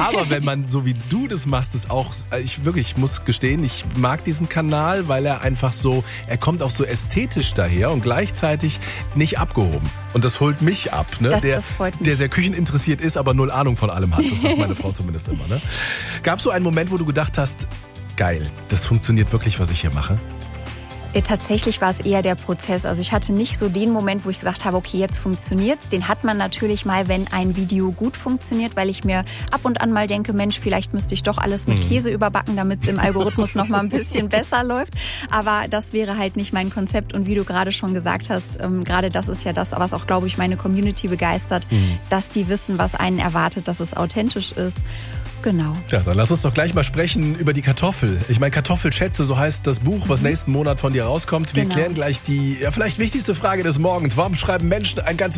Aber wenn man so wie du das machst, ist auch, ich muss gestehen, ich mag diesen Kanal, weil er einfach so, er kommt auch so ästhetisch daher und gleichzeitig nicht abgehoben. Und das holt mich ab, ne? Das freut mich. Der sehr kücheninteressiert ist, aber null Ahnung von allem hat. Das sagt meine Frau zumindest immer, ne? Gab es so einen Moment, wo du gedacht hast, geil, das funktioniert wirklich, was ich hier mache? Tatsächlich war es eher der Prozess. Also ich hatte nicht so den Moment, wo ich gesagt habe, okay, jetzt funktioniert's. Den hat man natürlich mal, wenn ein Video gut funktioniert, weil ich mir ab und an mal denke, Mensch, vielleicht müsste ich doch alles mit Käse überbacken, damit es im Algorithmus noch mal ein bisschen besser läuft. Aber das wäre halt nicht mein Konzept. Und wie du gerade schon gesagt hast, gerade das ist ja das, was auch, glaube ich, meine Community begeistert, dass die wissen, was einen erwartet, dass es authentisch ist. Genau. Ja, dann lass uns doch gleich mal sprechen über die Kartoffel. Ich meine, Kartoffelschätze, so heißt das Buch, was nächsten Monat von dir rauskommt. Wir klären gleich die vielleicht wichtigste Frage des Morgens. Warum schreiben Menschen ein ganzes